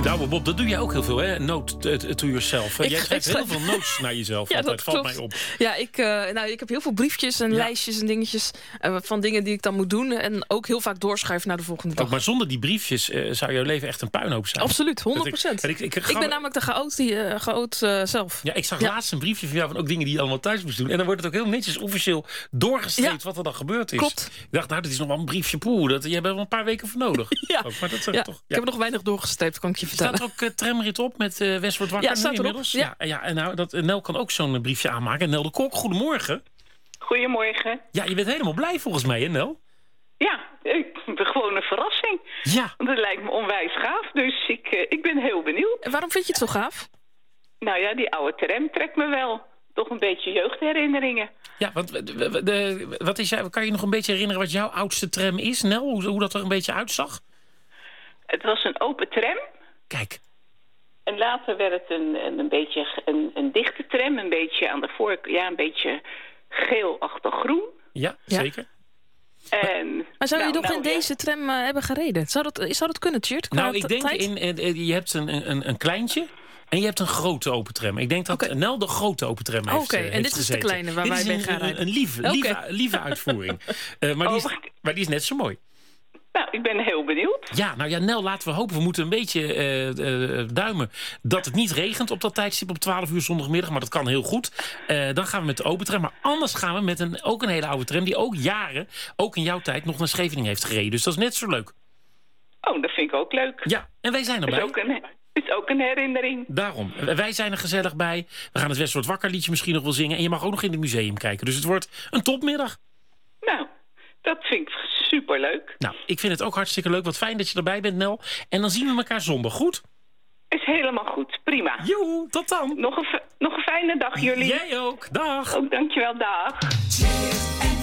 Nou, Bob, dat doe jij ook heel veel, hè? Note to yourself. Jij schrijft heel veel notes naar jezelf. Ja, dat valt mij op. Ja, ik heb heel veel briefjes en lijstjes en dingetjes van dingen die ik dan moet doen. En ook heel vaak doorschuiven naar de volgende dag. Maar zonder die briefjes zou jouw leven echt een puinhoop zijn. Absoluut, 100%. Ik ben namelijk de chaot zelf. Ja, ik zag laatst een briefje van jou van ook dingen die je allemaal thuis moest doen. En dan wordt het ook heel netjes officieel doorgestreept wat er dan gebeurd is. Klopt. Ik dacht, nou, dat is nog wel een briefje. Jij hebt er wel een paar weken voor nodig. Ja. Ook, maar dat, toch, Ik heb er nog weinig doorgestreept, kan ik je vertellen. Staat er ook tramrit op met West wordt wakker staat erop. inmiddels? Ja, en nou, Nel kan ook zo'n briefje aanmaken. Nel de Kok, goedemorgen. Goedemorgen. Ja, je bent helemaal blij volgens mij, hè, Nel? Ja, gewoon een verrassing. Ja. Want het lijkt me onwijs gaaf, dus ik ben heel benieuwd. En waarom vind je het zo gaaf? Nou ja, die oude tram trekt me wel. Toch een beetje jeugdherinneringen. Ja, want kan je nog een beetje herinneren wat jouw oudste tram is, Nel? Hoe dat er een beetje uitzag? Het was een open tram. Kijk. En later werd het een beetje een dichte tram. Een beetje aan de voorkant, een beetje geelachtig groen. Ja, zeker. Maar zou je nog in deze tram hebben gereden? Zou dat kunnen, Tjeerd? Nou, ik denk, je hebt een kleintje... En je hebt een grote open tram. Ik denk dat Nel de grote open tram heeft gezeten. En dit is de kleine waar wij mee gaan rijden. Een lieve uitvoering. Maar die is net zo mooi. Nou, ik ben heel benieuwd. Ja, nou ja, Nel, laten we hopen. We moeten een beetje duimen dat het niet regent op dat tijdstip op 12 uur zondagmiddag. Maar dat kan heel goed. Dan gaan we met de open tram. Maar anders gaan we met ook een hele oude tram... die ook jaren, ook in jouw tijd, nog naar Scheveningen heeft gereden. Dus dat is net zo leuk. Oh, dat vind ik ook leuk. Ja, en wij zijn erbij. Het is ook een herinnering. Daarom. Wij zijn er gezellig bij. We gaan het West wordt wakker liedje misschien nog wel zingen. En je mag ook nog in het museum kijken. Dus het wordt een topmiddag. Nou, dat vind ik superleuk. Nou, ik vind het ook hartstikke leuk. Wat fijn dat je erbij bent, Nel. En dan zien we elkaar zondag. Goed? Is helemaal goed. Prima. Joe, tot dan. Nog een fijne dag, jullie. Jij ook. Dag. Ook, dankjewel. Dag.